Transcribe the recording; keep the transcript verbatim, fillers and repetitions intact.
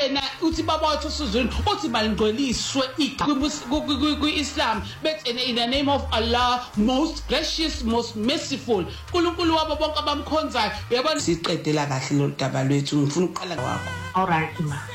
wena uthi baba wathi usuzweni uthi balingcweliswe kwi-Islam bethi in the name of Allah, most gracious, most merciful, uNkulunkulu wabo bonke abamkhonzayo. Uyabona siqedela kahle lo daba lwethu, ngifuna uqala wakho. All right ma.